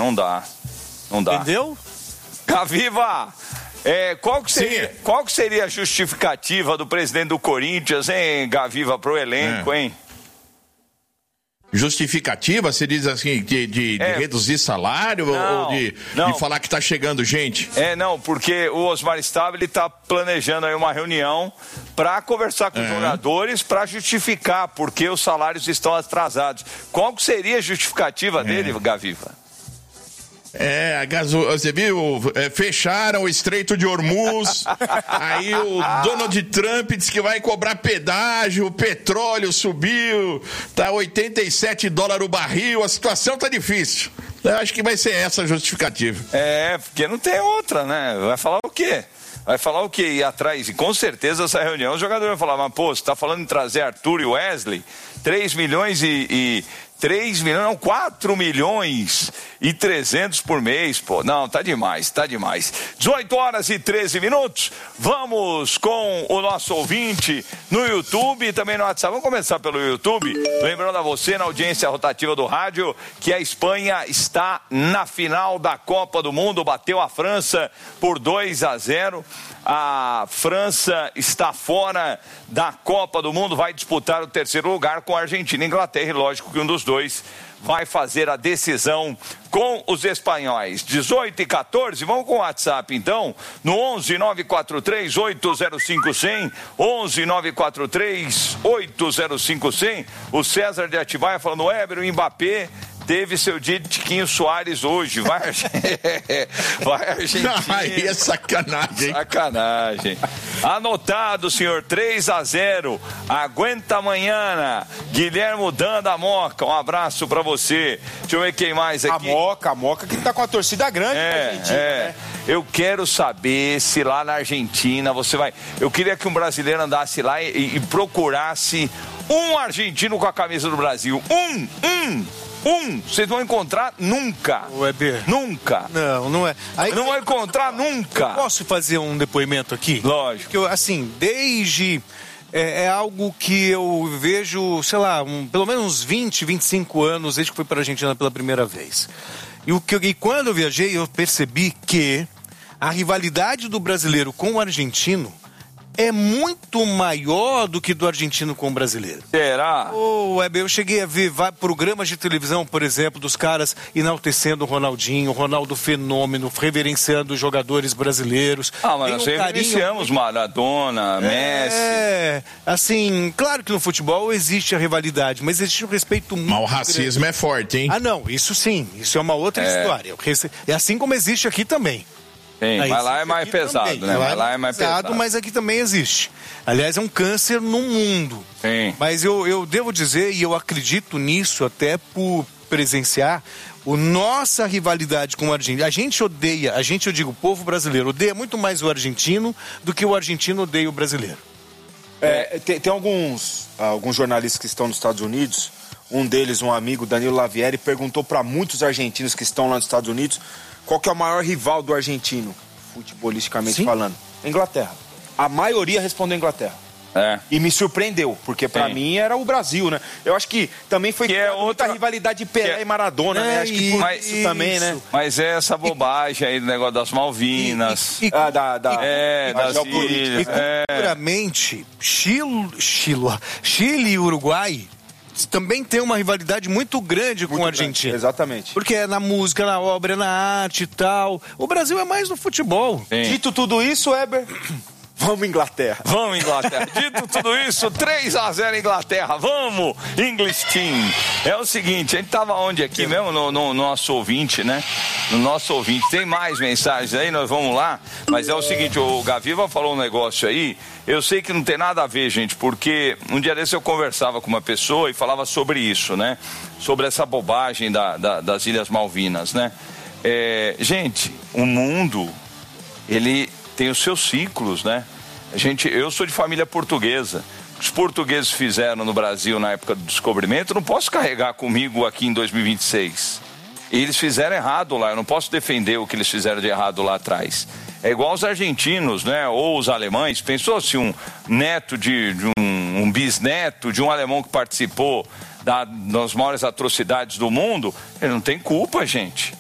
Não dá. Entendeu? Gaviva, qual que seria a justificativa do presidente do Corinthians, hein, Gaviva, pro elenco, hein? Justificativa, você diz assim, de reduzir salário ou de falar que tá chegando gente? Não, porque o Osmar Stabile, ele tá planejando aí uma reunião para conversar com os jogadores, para justificar porque os salários estão atrasados. Qual que seria a justificativa dele, Gaviva? Você viu? Fecharam o Estreito de Hormuz. Aí o Donald Trump disse que vai cobrar pedágio, o petróleo subiu, tá $87 o barril, a situação tá difícil. Eu acho que vai ser essa a justificativa. Porque não tem outra, né? Vai falar o quê? Vai falar o quê? Ir atrás, e com certeza essa reunião, o jogador vai falar, mas pô, você tá falando em trazer Arthur e Wesley, 4 milhões e 300 por mês, pô. Não, tá demais. 18h13. Vamos com o nosso ouvinte no YouTube e também no WhatsApp. Vamos começar pelo YouTube. Lembrando a você, na audiência rotativa do rádio, que a Espanha está na final da Copa do Mundo. Bateu a França por 2-0. A França está fora da Copa do Mundo, vai disputar o terceiro lugar com a Argentina e Inglaterra, e lógico que um dos dois vai fazer a decisão com os espanhóis. 18h14, vamos com o WhatsApp então, no 11-943-805-100, 11-943-805-100, o César de Atibaia falando, Weber, o Mbappé teve seu dia de Tiquinho Soares hoje. Vai Argentina. Aí é sacanagem. Sacanagem. Anotado, senhor. 3-0. Aguenta amanhã. Guilherme Danda Moca. Um abraço pra você. Deixa eu ver quem mais aqui. A Moca que tá com a torcida grande na Argentina, né? Eu quero saber se lá na Argentina você vai... Eu queria que um brasileiro andasse lá e procurasse um argentino com a camisa do Brasil. Vocês vão encontrar nunca. Weber. Nunca. Não é. Aí, não vão encontrar nunca. Posso fazer um depoimento aqui? Lógico. Que eu, assim, desde... É algo que eu vejo, sei lá, pelo menos uns 20, 25 anos, desde que fui para a Argentina pela primeira vez. E quando eu viajei, eu percebi que a rivalidade do brasileiro com o argentino é muito maior do que do argentino com o brasileiro. Será? Weber, eu cheguei a ver programas de televisão, por exemplo, dos caras enaltecendo o Ronaldinho, o Ronaldo Fenômeno, reverenciando os jogadores brasileiros. Mas nós reverenciamos Maradona, Messi. Assim, claro que no futebol existe a rivalidade, mas existe um respeito muito Mas o racismo é forte, hein? Não, isso sim, isso é uma outra história. É assim como existe aqui também. Sim, mas lá é mais pesado, também, né? Lá é mais pesado, mas aqui também existe. Aliás, é um câncer no mundo. Sim. Mas eu devo dizer, e eu acredito nisso até por presenciar, nossa rivalidade com o argentino. Eu digo, o povo brasileiro odeia muito mais o argentino do que o argentino odeia o brasileiro. Tem alguns jornalistas que estão nos Estados Unidos, um deles, um amigo, Danilo Lavieri, perguntou para muitos argentinos que estão lá nos Estados Unidos qual que é o maior rival do argentino, futebolisticamente falando. Inglaterra. A maioria respondeu Inglaterra. E me surpreendeu, porque pra mim era o Brasil, né? Eu acho que também foi outra rivalidade de Pelé e Maradona, né? Acho que por isso também, né? Mas é essa bobagem aí do negócio das Malvinas. Das ilhas. Seguramente, Chile e Uruguai também tem uma rivalidade muito grande com a Argentina. Exatamente. Porque é na música, na obra, na arte e tal. O Brasil é mais no futebol. Sim. Dito tudo isso, Weber, vamos Inglaterra. Dito tudo isso, 3-0 Inglaterra. Vamos, English Team. É o seguinte, a gente tava onde aqui mesmo? No nosso ouvinte, né? No nosso ouvinte. Tem mais mensagens aí, nós vamos lá. Mas é o seguinte, o Gaviva falou um negócio aí. Eu sei que não tem nada a ver, gente, porque um dia desse eu conversava com uma pessoa e falava sobre isso, né? Sobre essa bobagem das Ilhas Malvinas, né? Gente, o mundo, ele tem os seus ciclos, né? Eu sou de família portuguesa. O que os portugueses fizeram no Brasil na época do descobrimento, eu não posso carregar comigo aqui em 2026. E eles fizeram errado lá, eu não posso defender o que eles fizeram de errado lá atrás. É igual os argentinos, né? Ou os alemães. Pensou se um neto um bisneto de um alemão que participou das maiores atrocidades do mundo, ele não tem culpa, gente.